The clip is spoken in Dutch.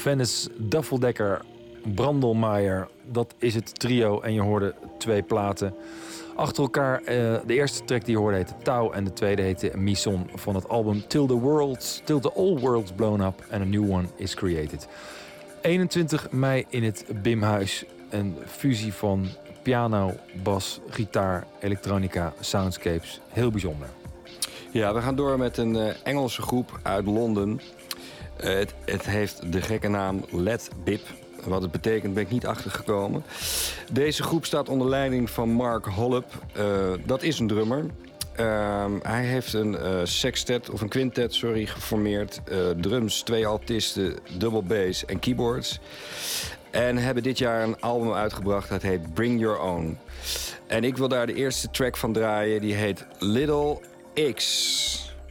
Venice, Duffeldecker, Brandelmeijer. Dat is het trio en je hoorde 2 platen achter elkaar. De eerste track die je hoorde heette Tau en de tweede heette Mison van het album Till the All Worlds Blown Up and a New One is Created. 21 mei in het Bimhuis. Een fusie van piano, bas, gitaar, elektronica, soundscapes. Heel bijzonder. Ja, we gaan door met een Engelse groep uit Londen. Het heeft de gekke naam Let Bip. Wat het betekent ben ik niet achtergekomen. Deze groep staat onder leiding van Mark Hollop. Dat is een drummer. Hij heeft een sextet, of een quintet, geformeerd. Drums, 2 altisten, double bass en keyboards. En hebben dit jaar een album uitgebracht. Dat heet Bring Your Own. En ik wil daar de eerste track van draaien. Die heet Little X.